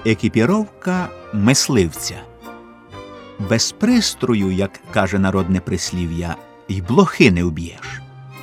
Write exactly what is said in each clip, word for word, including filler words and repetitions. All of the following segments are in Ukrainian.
Екіпіровка мисливця. Без пристрою, як каже народне прислів'я, й блохи не вб'єш.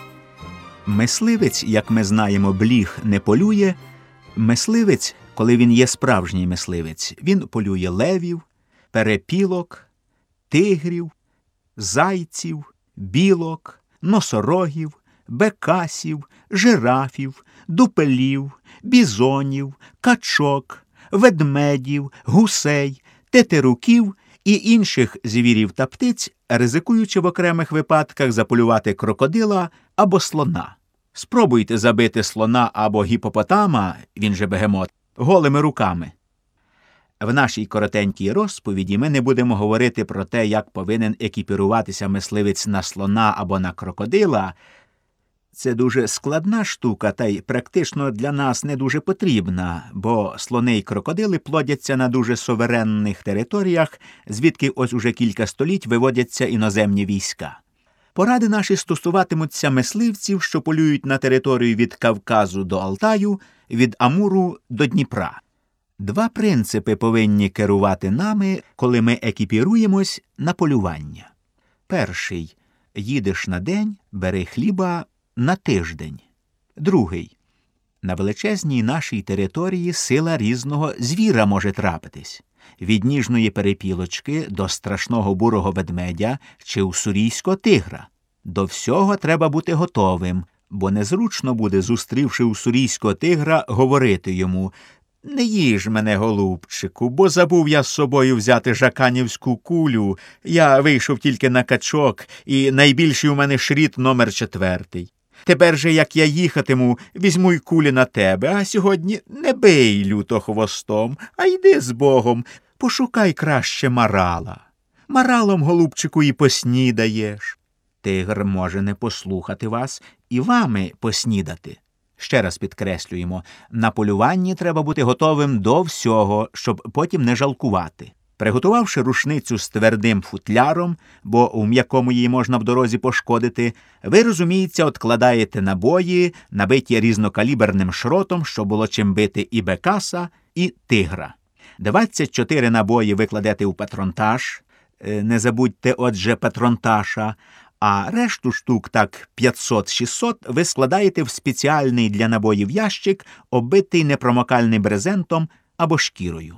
Мисливець, як ми знаємо, бліг не полює. Мисливець, коли він є справжній мисливець, він полює левів, перепілок, тигрів, зайців, білок, носорогів, бекасів, жирафів, дупелів, бізонів, качок, ведмедів, гусей, тетеруків і інших звірів та птиць, ризикуючи в окремих випадках заполювати крокодила або слона. Спробуйте забити слона або гіпопотама, він же бегемот, голими руками. В нашій коротенькій розповіді ми не будемо говорити про те, як повинен екіпіруватися мисливець на слона або на крокодила. Це дуже складна штука, та й практично для нас не дуже потрібна, бо слони й крокодили плодяться на дуже суверенних територіях, звідки ось уже кілька століть виводяться іноземні війська. Поради наші стосуватимуться мисливців, що полюють на територію від Кавказу до Алтаю, від Амуру до Дніпра. Два принципи повинні керувати нами, коли ми екіпіруємось на полювання. Перший – їдеш на день, бери хліба на тиждень. Другий – на величезній нашій території сила різного звіра може трапитись. Від ніжної перепілочки до страшного бурого ведмедя чи уссурійського тигра. До всього треба бути готовим, бо незручно буде, зустрівши уссурійського тигра, говорити йому: «Не їж мене, голубчику, бо забув я з собою взяти жаканівську кулю. Я вийшов тільки на качок, і найбільший у мене шріт номер четвертий. Тепер же, як я їхатиму, візьму й кулі на тебе, а сьогодні не бий люто хвостом, а йди з Богом, пошукай краще марала. Маралом, голубчику, і поснідаєш». Тигр може не послухати вас і вами поснідати. Ще раз підкреслюємо, на полюванні треба бути готовим до всього, щоб потім не жалкувати. Приготувавши рушницю з твердим футляром, бо у м'якому її можна в дорозі пошкодити, ви, розуміється, откладаєте набої, набиті різнокаліберним шротом, щоб було чим бити і бекаса, і тигра. двадцять чотири набої ви кладете у патронтаж, не забудьте, отже, патронташа, а решту штук, так п'ятсот-шістсот, ви складаєте в спеціальний для набоїв ящик, оббитий непромокальним брезентом або шкірою.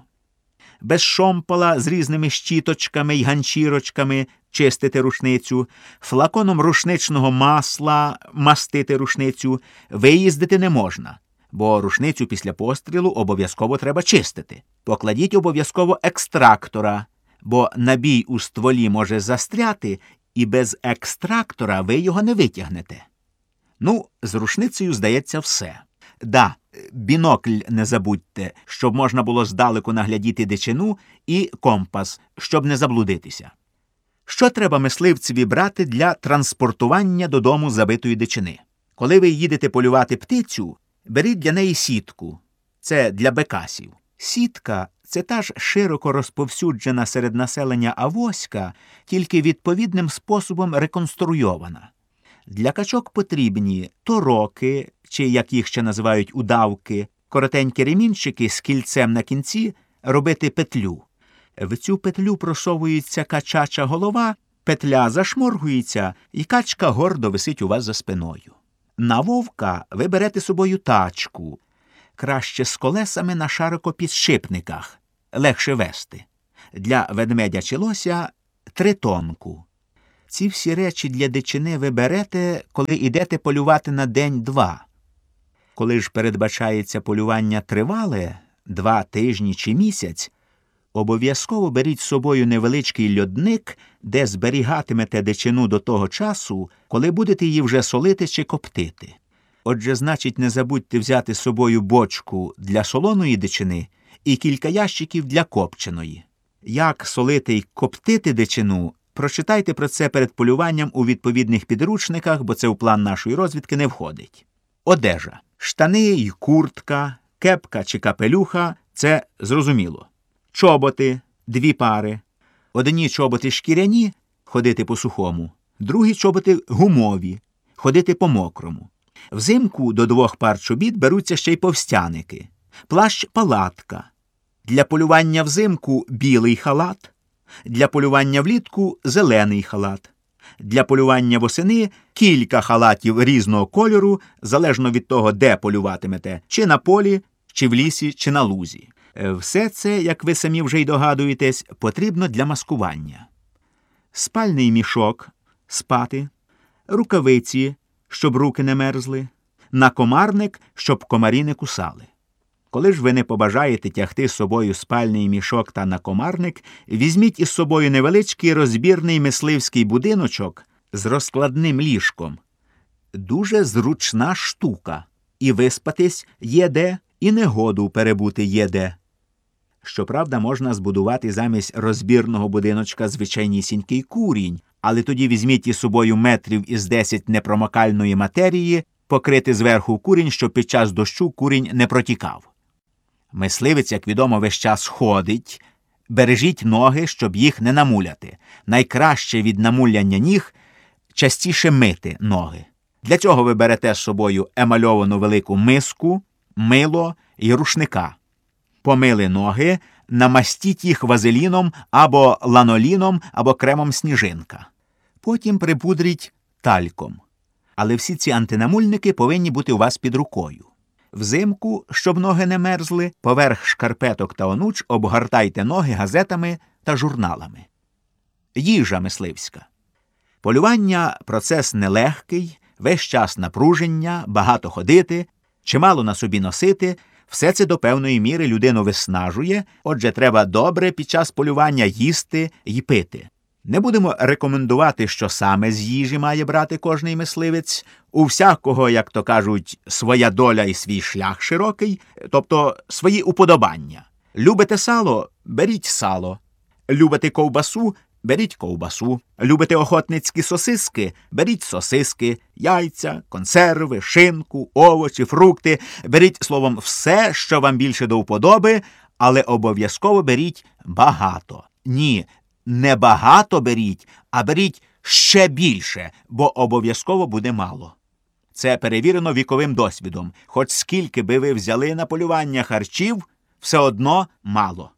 Без шомпола з різними щіточками й ганчірочками чистити рушницю, флаконом рушничного масла мастити рушницю, виїздити не можна, бо рушницю після пострілу обов'язково треба чистити. Покладіть обов'язково екстрактора, бо набій у стволі може застряти, і без екстрактора ви його не витягнете. Ну, з рушницею, здається, все. Да, бінокль не забудьте, щоб можна було здалеку наглядіти дичину, і компас, щоб не заблудитися. Що треба мисливцеві брати для транспортування додому забитої дичини? Коли ви їдете полювати птицю, беріть для неї сітку. Це для бекасів. Сітка – це та ж широко розповсюджена серед населення авоська, тільки відповідним способом реконструйована. Для качок потрібні тороки, чи, як їх ще називають, удавки, коротенькі ремінчики з кільцем на кінці, робити петлю. В цю петлю просовується качача голова, петля зашморгується, і качка гордо висить у вас за спиною. На вовка ви берете собою тачку, краще з колесами на шарикопідшипниках, легше вести. Для ведмедя чи лося – тритонку. Ці всі речі для дичини ви берете, коли йдете полювати на день-два. Коли ж передбачається полювання тривале, два тижні чи місяць, обов'язково беріть з собою невеличкий льодник, де зберігатимете дичину до того часу, коли будете її вже солити чи коптити. Отже, значить, не забудьте взяти з собою бочку для солоної дичини і кілька ящиків для копченої. Як солити й коптити дичину, прочитайте про це перед полюванням у відповідних підручниках, бо це в план нашої розвідки не входить. Одежа. Штани й куртка, кепка чи капелюха – це зрозуміло. Чоботи – дві пари. Одні чоботи шкіряні – ходити по сухому, другі чоботи гумові – ходити по мокрому. Взимку до двох пар чобіт беруться ще й повстяники, плащ-палатка. Для полювання взимку – білий халат, для полювання влітку – зелений халат. Для полювання восени – кілька халатів різного кольору, залежно від того, де полюватимете – чи на полі, чи в лісі, чи на лузі. Все це, як ви самі вже й догадуєтесь, потрібно для маскування. Спальний мішок – спати, рукавиці, щоб руки не мерзли, накомарник, щоб комарі не кусали. Коли ж ви не побажаєте тягти з собою спальний мішок та накомарник, візьміть із собою невеличкий розбірний мисливський будиночок з розкладним ліжком. Дуже зручна штука. І виспатись є де, і негоду перебути є де. Щоправда, можна збудувати замість розбірного будиночка звичайнісінький курінь, але тоді візьміть із собою метрів із десять непромокальної матерії, покрити зверху курінь, щоб під час дощу курінь не протікав. Мисливець, як відомо, весь час ходить. Бережіть ноги, щоб їх не намуляти. Найкраще від намуляння ніг – частіше мити ноги. Для цього ви берете з собою емальовану велику миску, мило і рушника. Помили ноги, намастіть їх вазеліном або ланоліном, або кремом сніжинка. Потім припудріть тальком. Але всі ці антинамульники повинні бути у вас під рукою. Взимку, щоб ноги не мерзли, поверх шкарпеток та онуч обгортайте ноги газетами та журналами. Їжа мисливська. Полювання – процес нелегкий, весь час напруження, багато ходити, чимало на собі носити – все це до певної міри людину виснажує, отже, треба добре під час полювання їсти й пити. Не будемо рекомендувати, що саме з їжі має брати кожний мисливець. У всякого, як то кажуть, своя доля і свій шлях широкий, тобто свої уподобання. Любите сало – беріть сало. Любите ковбасу – беріть ковбасу. Любите охотницькі сосиски – беріть сосиски, яйця, консерви, шинку, овочі, фрукти. Беріть, словом, все, що вам більше до вподоби, але обов'язково беріть багато. Ні, не багато беріть, а беріть ще більше, бо обов'язково буде мало. Це перевірено віковим досвідом. Хоч скільки би ви взяли на полювання харчів, все одно мало.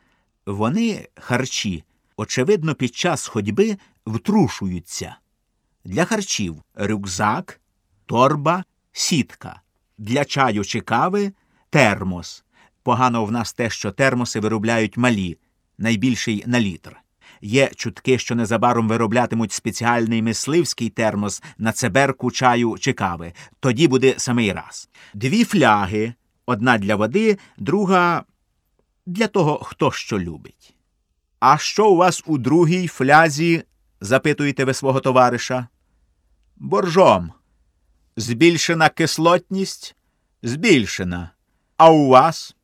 Вони, харчі, очевидно, під час ходьби втрушуються. Для харчів – рюкзак, торба, сітка. Для чаю чи кави – термос. Погано в нас те, що термоси виробляють малі, найбільший на літр. Є чутки, що незабаром вироблятимуть спеціальний мисливський термос на цеберку чаю чи кави. Тоді буде самий раз. Дві фляги. Одна для води, друга для того, хто що любить. «А що у вас у другій флязі?» – запитуєте ви свого товариша. «Боржом». «Збільшена кислотність?» «Збільшена». «А у вас?»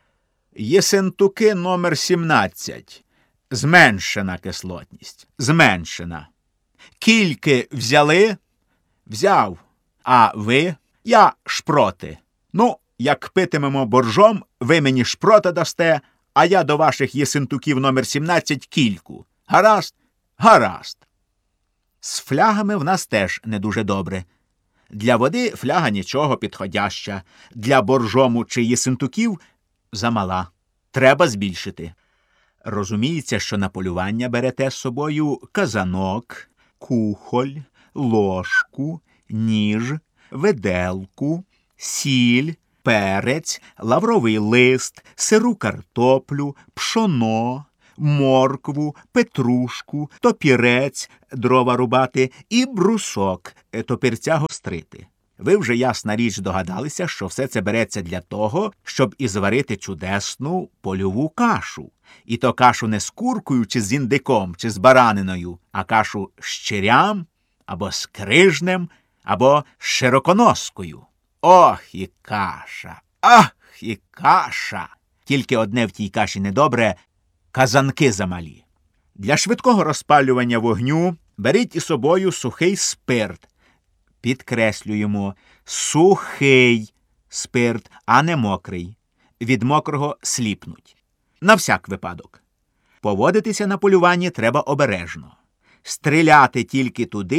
«Єсентуки номер сімнадцять». «Зменшена кислотність». «Зменшена». «Кільки взяли?» «Взяв». «А ви?» «Я шпроти». «Ну, як питимемо боржом, ви мені шпрота дасте, а я до ваших єсентуків номер сімнадцять кільку. Гаразд? Гаразд». З флягами в нас теж не дуже добре. Для води фляга нічого підходяща. Для боржому чи єсентуків замала. Треба збільшити. Розуміється, що на полювання берете з собою казанок, кухоль, ложку, ніж, виделку, сіль, перець, лавровий лист, сиру картоплю, пшоно, моркву, петрушку, топірець, дрова рубати і брусок, топірця гострити. Ви вже, ясна річ, догадалися, що все це береться для того, щоб і зварити чудесну польову кашу. І то кашу не з куркою, чи з індиком, чи з бараниною, а кашу з черям, або з крижнем, або з широконоскою. Ох, і каша! Ах, і каша! Тільки одне в тій каші недобре – казанки замалі. Для швидкого розпалювання вогню беріть із собою сухий спирт. Підкреслюємо – сухий спирт, а не мокрий. Від мокрого сліпнуть. На всяк випадок. Поводитися на полюванні треба обережно. Стріляти тільки туди,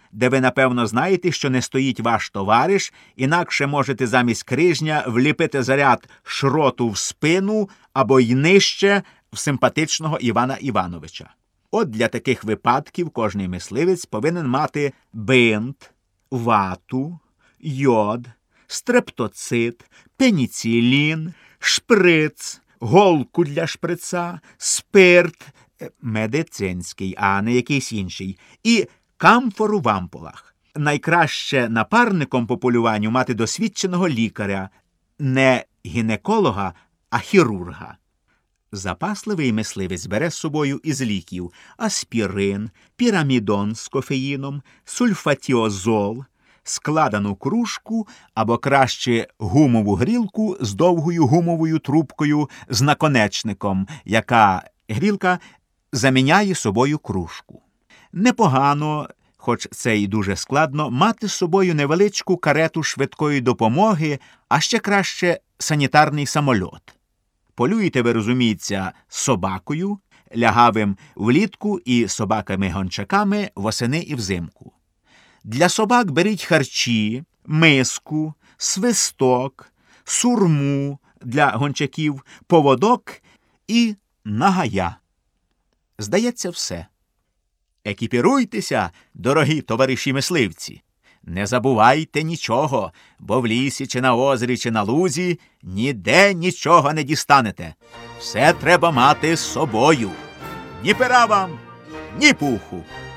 де ви, напевно, знаєте, що не стоїть ваш товариш, інакше можете замість крижня вліпити заряд шроту в спину або й нижче в симпатичного Івана Івановича. От для таких випадків кожний мисливець повинен мати бинт, вату, йод, стрептоцит, пеніцилін, шприц, голку для шприца, спирт, медицинський, а не якийсь інший, і камфору в ампулах. Найкраще напарником по полюванню мати досвідченого лікаря, не гінеколога, а хірурга. Запасливий мисливець бере з собою із ліків аспірин, пірамідон з кофеїном, сульфатіозол, складену кружку або краще гумову грілку з довгою гумовою трубкою з наконечником, яка грілка заміняє собою кружку. Непогано, хоч це і дуже складно, мати з собою невеличку карету швидкої допомоги, а ще краще санітарний самольот. Полюєте, ви розуміється, собакою, лягавим влітку і собаками-гончаками восени і взимку. Для собак беріть харчі, миску, свисток, сурму для гончаків, поводок і нагая. Здається, все. Екіпіруйтеся, дорогі товариші мисливці. Не забувайте нічого, бо в лісі чи на озері чи на лузі ніде нічого не дістанете. Все треба мати з собою. Ні пера вам, ні пуху.